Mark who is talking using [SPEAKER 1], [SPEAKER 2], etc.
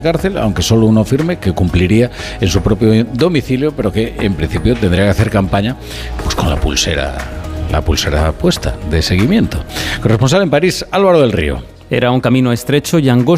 [SPEAKER 1] cárcel, aunque solo uno firme, que cumpliría en su propio domicilio, pero que en principio tendría que hacer campaña pues con la pulsera puesta de seguimiento. Corresponsal en París, Álvaro del Río.
[SPEAKER 2] Era un camino estrecho y angosto